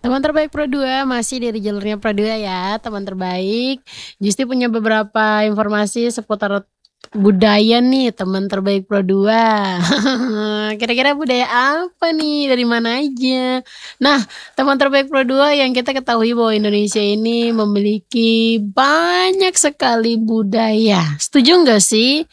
Teman terbaik Pro 2 masih dari jalurnya Pro 2 ya, teman terbaik. Justi punya beberapa informasi seputar budaya nih, teman terbaik Pro 2. Kira-kira budaya apa nih? Dari mana aja? Nah, teman terbaik Pro 2 yang kita ketahui bahwa Indonesia ini memiliki banyak sekali budaya. Setuju nggak sih?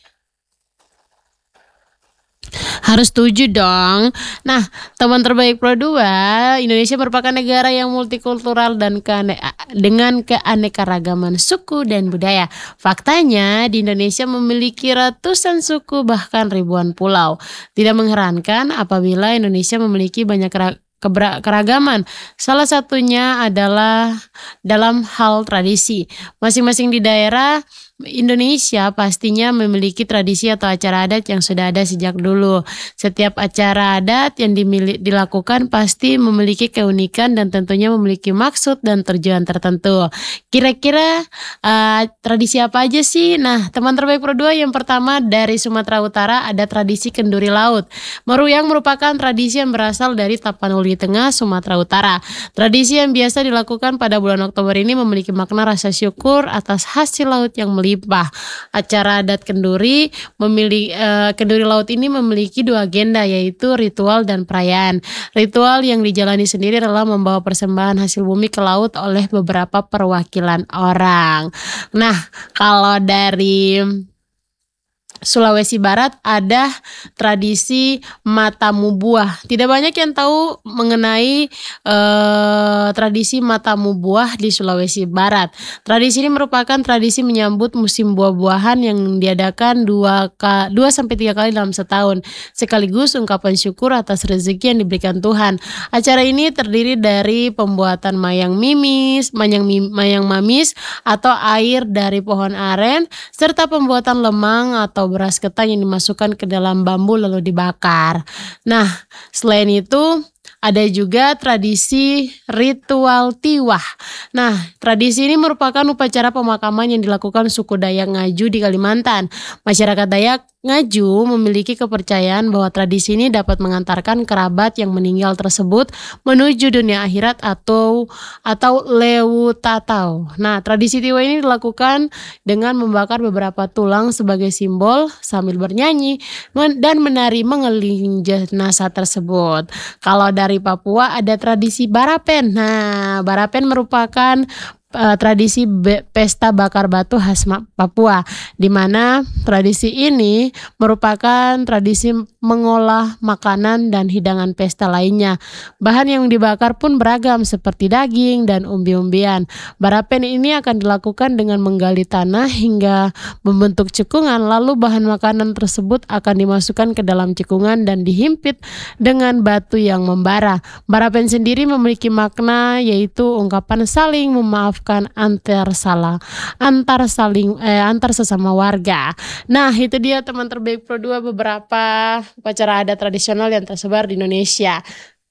Harus setuju dong. Nah, teman terbaik Pro 2, Indonesia merupakan negara yang multikultural dan dengan keanekaragaman suku dan budaya. Faktanya, di Indonesia memiliki ratusan suku bahkan ribuan pulau. Tidak mengherankan apabila Indonesia memiliki banyak keragaman. Salah satunya adalah dalam hal tradisi. Masing-masing di daerah Indonesia pastinya memiliki tradisi atau acara adat yang sudah ada sejak dulu. Setiap acara adat yang dilakukan pasti memiliki keunikan dan tentunya memiliki maksud dan tujuan tertentu. Kira-kira tradisi apa aja sih? Nah, teman terbaik Pro 2 yang pertama dari Sumatera Utara ada tradisi kenduri laut. Yang merupakan tradisi yang berasal dari Tapanuli Tengah, Sumatera Utara. Tradisi yang biasa dilakukan pada bulan Oktober ini memiliki makna rasa syukur atas hasil laut yang melimpah. Acara adat kenduri kenduri laut ini memiliki dua agenda, yaitu ritual dan perayaan. Ritual yang dijalani sendiri adalah membawa persembahan hasil bumi ke laut oleh beberapa perwakilan orang. Nah, kalau dari Sulawesi Barat ada tradisi matamu buah. Tidak banyak yang tahu mengenai tradisi matamu buah di Sulawesi Barat. Tradisi ini merupakan tradisi menyambut musim buah-buahan yang diadakan 2-3 kali dalam setahun, sekaligus ungkapan syukur atas rezeki yang diberikan Tuhan. Acara ini terdiri dari pembuatan mayang mamis atau air dari pohon aren, serta pembuatan lemang atau beras ketan yang dimasukkan ke dalam bambu lalu dibakar. Nah, selain itu ada juga tradisi ritual tiwah. Nah, tradisi ini merupakan upacara pemakaman yang dilakukan suku Dayak Ngaju di Kalimantan. Masyarakat Dayak Ngaju memiliki kepercayaan bahwa tradisi ini dapat mengantarkan kerabat yang meninggal tersebut menuju dunia akhirat atau lewu tatau. Nah, tradisi tiwah ini dilakukan dengan membakar beberapa tulang sebagai simbol sambil bernyanyi dan menari mengelilingi jenazah tersebut. Kalau dari Papua ada tradisi barapen. Nah, barapen merupakan tradisi pesta bakar batu khas Papua, di mana tradisi ini merupakan tradisi mengolah makanan dan hidangan pesta lainnya. Bahan yang dibakar pun beragam seperti daging dan umbi-umbian. Barapen ini akan dilakukan dengan menggali tanah hingga membentuk cekungan, lalu bahan makanan tersebut akan dimasukkan ke dalam cekungan dan dihimpit dengan batu yang membara. Barapen sendiri memiliki makna, yaitu ungkapan saling memaafkan antar sesama warga. Nah, itu dia teman terbaik Pro 2 beberapa upacara adat tradisional yang tersebar di Indonesia.